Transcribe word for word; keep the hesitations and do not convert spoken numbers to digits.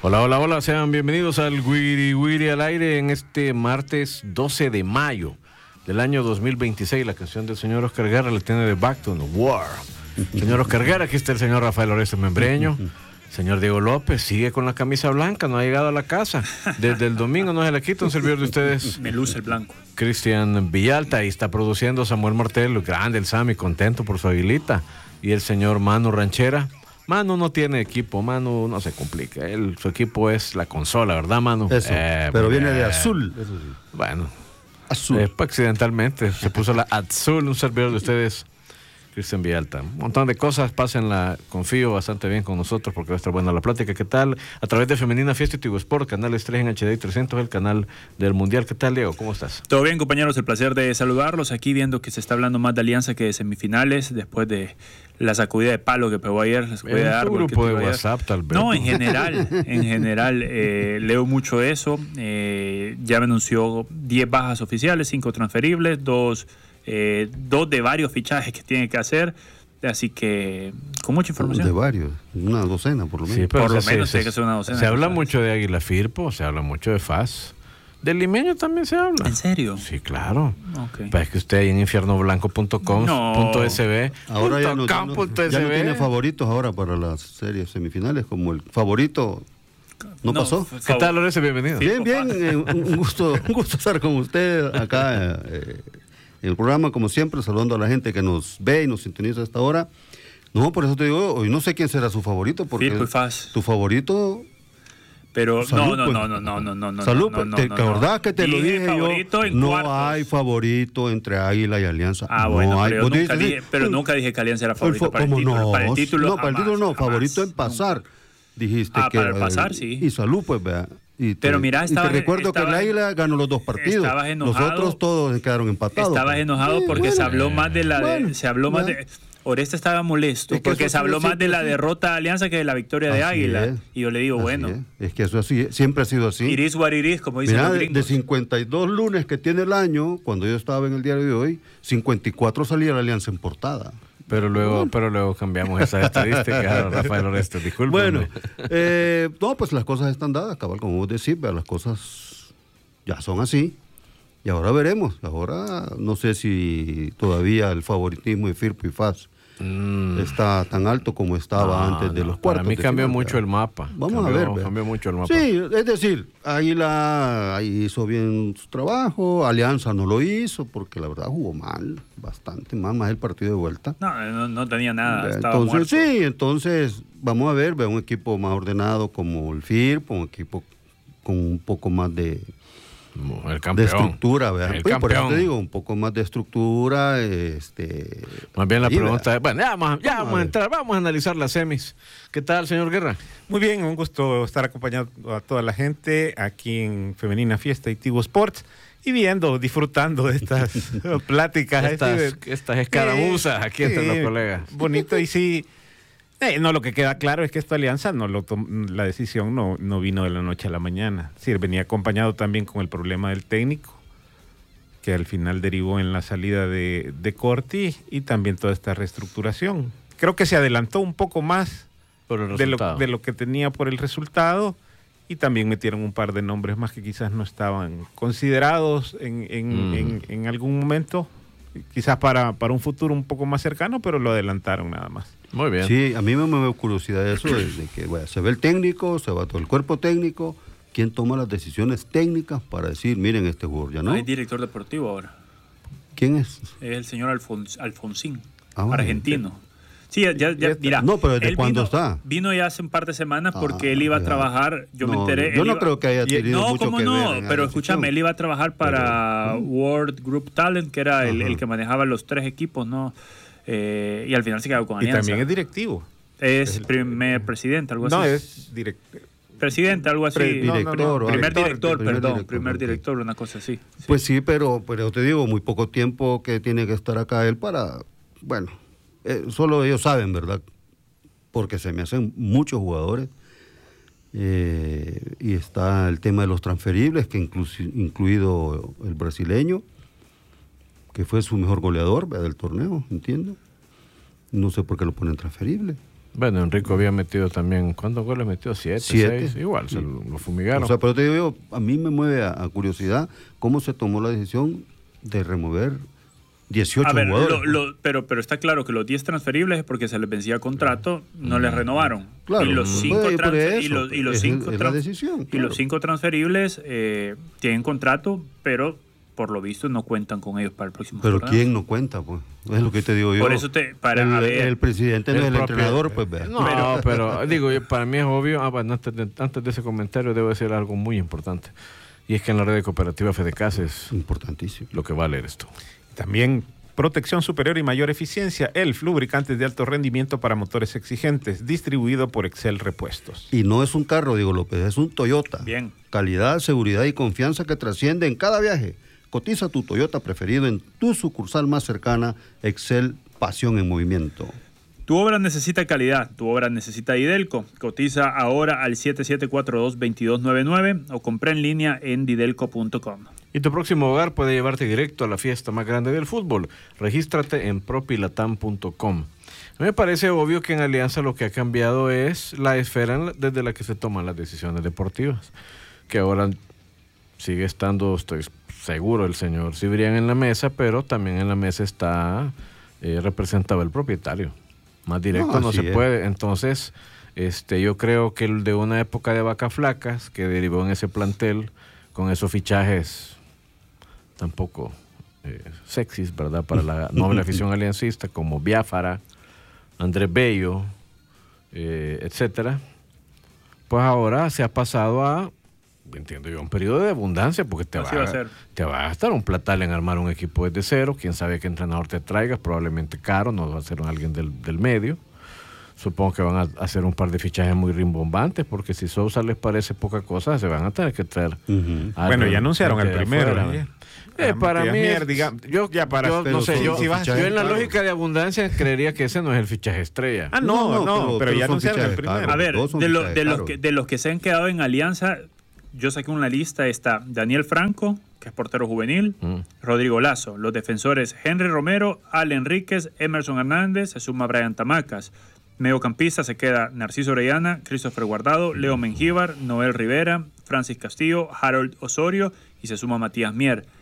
Hola, hola, hola, sean bienvenidos al Wiri Wiri al aire en este martes doce de mayo del año dos mil veintiséis. La canción del señor Oscar Guerra la tiene de Back to the War. Señor Oscar Guerra, aquí está el señor Rafael Orestes Membreño. Señor Diego López sigue con la camisa blanca, no ha llegado a la casa. Desde el domingo no se le quita un servidor de ustedes. Me luce el blanco. Cristian Villalta, y está produciendo Samuel Martel, grande el Sammy, contento por su aguilita. Y el señor Manu Ranchera. Manu no tiene equipo, Manu no se complica. Él, su equipo es la consola, ¿verdad, Manu? Eso, eh, pero pues, viene eh, de azul. Eso sí. Bueno, azul. Eh, pues, accidentalmente se puso la azul, un servidor de ustedes, Cristian Villalta. Un montón de cosas, pásenla, confío bastante bien con nosotros porque va a estar buena la plática. ¿Qué tal? A través de Femenina Fiesta y Tigo Sport, canales tres en H D y trescientos, el canal del Mundial. ¿Qué tal, Diego? ¿Cómo estás? Todo bien, compañeros, el placer de saludarlos. Aquí viendo que se está hablando más de Alianza que de semifinales, después de la sacudida de palo que pegó ayer. La sacudida En de tu árbol grupo que de tuvo WhatsApp, ayer. tal vez. No, en general, en general, eh, leo mucho eso. Eh, ya me anunció diez bajas oficiales, cinco transferibles, dos, eh, dos de varios fichajes que tiene que hacer. Así que, con mucha información. De varios, una docena por lo menos. Sí, pero Por lo se, menos se, tiene que ser una docena. Se habla ¿sabes? mucho de Águila Firpo, se habla mucho de F A S. Del limeño también se habla. ¿En serio? Sí, claro. Okay. Pues es que usted ahí en infierno blanco punto com punto s b No. Ahora ya no, ya, .com, no, ya no tiene favoritos ahora para las series semifinales, como el favorito no, no pasó. ¿Qué tal, Lorenzo? Bienvenido. Sí, Bien, bien, eh, un, gusto, un gusto estar con usted acá eh, en el programa, como siempre, saludando a la gente que nos ve y nos sintoniza a esta hora. No, por eso te digo, hoy no sé quién será su favorito, porque Firpo y F A S. tu favorito... Pero Salud, no, no, pues. no, no, no, no, no, no. Salud, no, pues, no, ¿te no, acordás no. que te lo Dije dije favorito yo? en No cuartos. hay favorito entre Águila y Alianza. Ah, no bueno, hay. pero, yo Vos nunca dices, dije, pero nunca dije que Alianza era el favorito fa- para el ¿cómo título. no? Para el título no, para el jamás, título no, jamás, favorito en pasar. nunca. Dijiste Ah, que... para pasar, eh, sí. Y salud, pues, vea. Y te, Pero mira, y estaba- te recuerdo estaba- que el Águila ganó los dos partidos. estabas enojado. Nosotros todos quedaron empatados. Estabas pues. enojado Sí, porque bueno. se habló más de la de, Bueno, se habló más ya. de Oreste estaba molesto Es que porque eso se ha habló sido más de la siempre así. derrota de Alianza que de la victoria de Así Águila. es. Y yo le digo, Así bueno, es. Es que eso así, siempre ha sido así. iris what iris, como dicen Mira, los de, de gringos. cincuenta y dos lunes que tiene el año, cuando yo estaba en el diario de hoy, cincuenta y cuatro salía la Alianza en portada. Pero luego, pero luego cambiamos esas estadísticas, Rafael Oreste, disculpe. Bueno, eh, no, pues las cosas están dadas, cabal, como vos decís, vea, las cosas ya son así. Y ahora veremos. Ahora no sé si todavía el favoritismo de Firpo y F A S Mm. está tan alto como estaba No, antes de no, los cuartos. Para mí de cambió final, mucho vea. el mapa. Vamos cambió, a ver. vea. Cambió mucho el mapa. Sí, es decir, Águila ahí hizo bien su trabajo, Alianza no lo hizo porque la verdad jugó mal, bastante mal, más el partido de vuelta. No, no, no tenía nada, Vea, estaba entonces, muerto. sí, entonces vamos a ver, vea un equipo más ordenado como el Firpo, un equipo con un poco más de, El de campeón. estructura, vea. El Pues, por eso campeón. te digo, un poco más de estructura, este... Más bien la ahí, pregunta vea. es, bueno, ya vamos, ya Vamos a vamos a ver. entrar, vamos a analizar las semis. ¿Qué tal, señor Guerra? Muy bien, un gusto estar acompañando a toda la gente aquí en Femenina Fiesta y Tigo Sports y viendo, disfrutando de estas pláticas. Estas, así de- estas escaramuzas aquí entre sí, los colegas. Bonito y sí. eh, no, lo que queda claro es que esta alianza, no lo tom- la decisión no, no vino de la noche a la mañana. Sí, venía acompañado también con el problema del técnico, que al final derivó en la salida de, de Corti y también toda esta reestructuración. Creo que se adelantó un poco más Por el de lo, resultado. de lo que tenía por el resultado y también metieron un par de nombres más que quizás no estaban considerados en, en, Mm. en, en algún momento, quizás para, para un futuro un poco más cercano, pero lo adelantaron nada más. Muy bien. Sí, a mí me me dio curiosidad eso, de, de que bueno, se ve el técnico, se va todo el cuerpo técnico, ¿quién toma las decisiones técnicas para decir, miren este jugador ya no? Hay director deportivo ahora. ¿Quién es? Es el señor Alfons, Alfonsín, Ah, bueno. argentino. Sí, ya, ya, ya, mira. No, pero ¿desde él cuándo vino- está? Vino ya hace un par de semanas porque Ah, él iba a ya. trabajar, yo me No, enteré. yo él no iba- creo que haya y- tenido No, mucho cómo que no, ver en la pero decisión. escúchame, él iba a trabajar para Pero, ¿cómo? World Group Talent, que era el, Ajá. el que manejaba los tres equipos, ¿no? Eh, y al final se quedó con Y Alianza. también es directivo. Es primer presidente, algo No, así. es director. Presidente, algo así. Pre- no, no, no, director, o primer director, director, primer perdón, director, primer ok. director, una cosa así. Sí. Pues sí, pero, pero te digo, muy poco tiempo que tiene que estar acá él para, bueno, eh, solo ellos saben, ¿verdad? Porque se me hacen muchos jugadores. Eh, y está el tema de los transferibles, que inclusi- incluido el brasileño, que fue su mejor goleador, ¿verdad?, del torneo, entiendo. No sé por qué lo ponen transferible. Bueno, Enrico había metido también, ¿cuántos goles metió? Siete, Siete. seis, igual, se lo, lo fumigaron. O sea, pero te digo yo, a mí me mueve a, a curiosidad cómo se tomó la decisión de remover dieciocho A ver, jugadores. lo- lo- pero, pero está claro que los diez transferibles es porque se les vencía contrato, no les renovaron. Claro, y los pues, cinco, por transfer- eso, y los, y los es- cinco es la tran- decisión, y claro. los cinco transferibles eh, tienen contrato, pero por lo visto no cuentan con ellos para el próximo Pero torneo. ¿quién no cuenta? Pues es lo que te digo yo. Por eso te- para- el, a ver, el presidente no el es el propio- entrenador, pues vea. No, pero, digo, yo- para mí es obvio. Ah, bueno, antes de, antes de ese comentario debo decir algo muy importante. Y es que en la red de cooperativa Fedecas es Importantísimo. lo que va a leer esto. También protección superior y mayor eficiencia. E L F, lubricantes de alto rendimiento para motores exigentes, distribuido por Excel Repuestos. Y no es un carro, Diego López, es un Toyota. Bien. Calidad, seguridad y confianza que trasciende en cada viaje. Cotiza tu Toyota preferido en tu sucursal más cercana, Excel, pasión en movimiento. Tu obra necesita calidad, tu obra necesita Didelco. Cotiza ahora al siete siete cuatro dos, dos dos nueve nueve o compra en línea en didelco punto com. Y tu próximo hogar puede llevarte directo a la fiesta más grande del fútbol. Regístrate en propilatam punto com. A mí me parece obvio que en Alianza lo que ha cambiado es la esfera en la- desde la que se toman las decisiones deportivas. Que ahora sigue estando, estoy seguro, el señor Cibrián en la mesa, pero también en la mesa está eh, representado el propietario. Más directo No, no, así se es. puede. Entonces, este, yo creo que el de una época de vacas flacas que derivó en ese plantel con esos fichajes tampoco eh, sexys, ¿verdad? Para la noble afición aliancista, como Biafara, Andrés Bello, eh, etcétera. Pues ahora se ha pasado a, entiendo yo, un periodo de abundancia, porque te va, Así va a ser. te va a gastar un platal en armar un equipo desde cero. Quién sabe qué entrenador te traigas, probablemente caro, no va a ser un alguien del, del medio. Supongo que van a hacer un par de fichajes muy rimbombantes, porque si Sousa les parece poca cosa, se van a tener que traer. Ujú. a Bueno, alguien ya anunciaron de el primero. afuera. ayer. Eh, para Matías mí, Mier, es- diga- yo, ya para- yo pero no sé, son yo, fichajes yo en la caros. lógica de abundancia creería que ese no es el fichaje estrella. Ah, no, No, no, no, pero, pero- pero ya son anunciaron el fichajes primero. caros. A ver, Todos son de, lo- fichajes de los caros. que, de los que se han quedado en Alianza, yo saqué una lista, está Daniel Franco, que es portero juvenil, Mm. Rodrigo Lazo, los defensores Henry Romero, Al Enríquez, Emerson Hernández, se suma Brian Tamacas. Mediocampista se queda Narciso Orellana, Christopher Guardado, Leo Mengíbar, Noel Rivera, Francis Castillo, Harold Osorio y se suma Matías Mier.